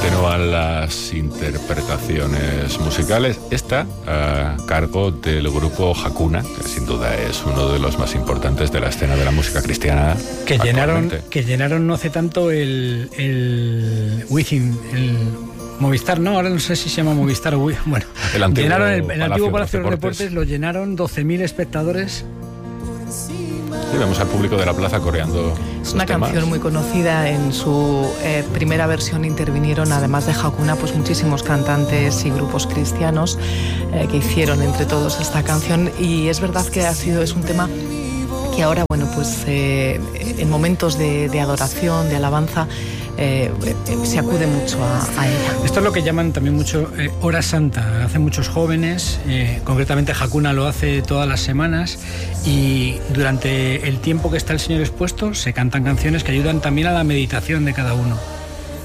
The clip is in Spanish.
Continúan las interpretaciones musicales, esta a cargo del grupo Hakuna, que sin duda es uno de los más importantes de la escena de la música cristiana que llenaron no hace tanto el Wizzing, el Movistar, no, ahora no sé si se llama Movistar o bueno, llenaron el antiguo Palacio de los Deportes, lo llenaron 12.000 espectadores. Sí, vemos al público de la plaza coreando. Es una canción muy conocida. En su primera versión intervinieron, además de Hakuna, pues muchísimos cantantes y grupos cristianos que hicieron entre todos esta canción. Y es verdad que es un tema que ahora, bueno, pues en momentos de adoración, de alabanza, se acude mucho a ella. Esto es lo que llaman también mucho hora santa. Hacen muchos jóvenes, concretamente Hakuna lo hace todas las semanas, y durante el tiempo que está el Señor expuesto se cantan canciones que ayudan también a la meditación de cada uno.